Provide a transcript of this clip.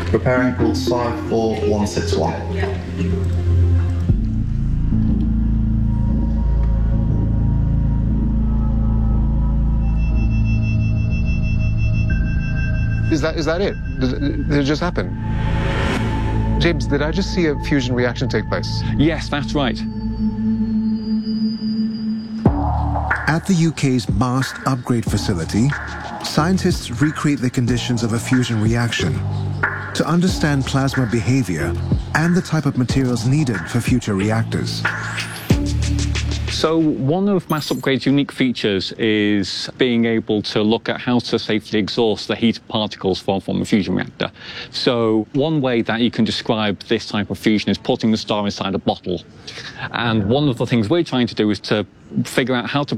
Preparing pulse 54161. Is that it? Did it just happen? James, did I just see a fusion reaction take place? Yes, that's right. At the UK's MAST upgrade facility, scientists recreate the conditions of a fusion reaction to understand plasma behavior and the type of materials needed for future reactors. So one of Mass Upgrade's unique features is being able to look at how to safely exhaust the heat particles from a fusion reactor. So one way that you can describe this type of fusion is putting the star inside a bottle. And one of the things we're trying to do is to figure out how to